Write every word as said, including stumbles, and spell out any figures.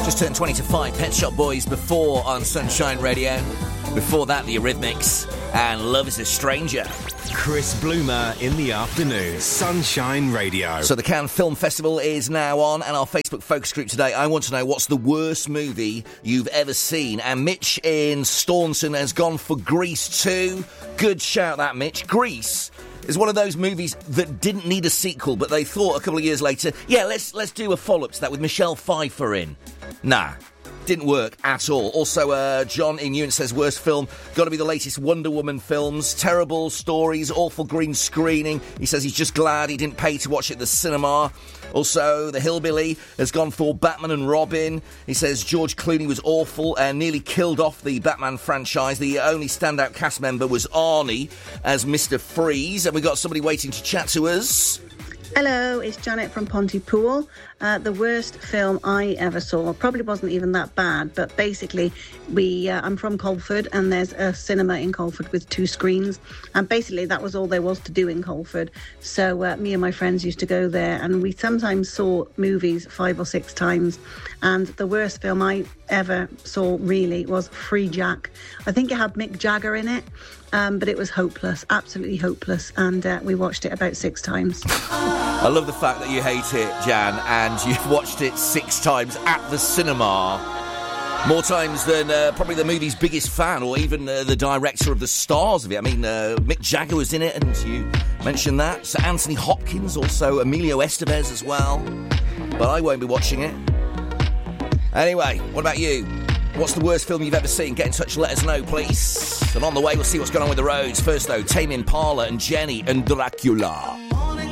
Just turned twenty to five, Pet Shop Boys before on Sunshine Radio. Before that, the Eurythmics and Love is a Stranger. Chris Bloomer in the afternoon, Sunshine Radio. So the Cannes Film Festival is now on, and our Facebook focus group today, I want to know what's the worst movie you've ever seen. And Mitch in Staunton has gone for Grease two. Good shout, that, Mitch. Grease is one of those movies that didn't need a sequel, but they thought a couple of years later, yeah, let's let's do a follow-up to that with Michelle Pfeiffer in. Nah. Didn't work at all. Also, uh, John in Ewan says, worst film, got to be the latest Wonder Woman films. Terrible stories, awful green screening. He says he's just glad he didn't pay to watch it at the cinema. Also, The Hillbilly has gone for Batman and Robin. He says George Clooney was awful and nearly killed off the Batman franchise. The only standout cast member was Arnie as Mister Freeze. And we got somebody waiting to chat to us. Hello, it's Janet from Pontypool. Uh, the worst film I ever saw probably wasn't even that bad, but basically we uh, I'm from Colford, and there's a cinema in Colford with two screens, and basically that was all there was to do in Colford. So uh, me and my friends used to go there, and we sometimes saw movies five or six times, and the worst film I ever saw really was Free Jack. I think it had Mick Jagger in it. Um, but it was hopeless, absolutely hopeless, and uh, we watched it about six times. I love the fact that you hate it, Jan, and you've watched it six times at the cinema. More times than uh, probably the movie's biggest fan, or even uh, the director of the stars of it. I mean, uh, Mick Jagger was in it, and you mentioned that. So Anthony Hopkins, also Emilio Estevez as well. But I won't be watching it. Anyway, what about you? What's the worst film you've ever seen? Get in touch and let us know, please. And on the way, we'll see what's going on with the roads. First, though, Tame Impala and Jenny and Dracula.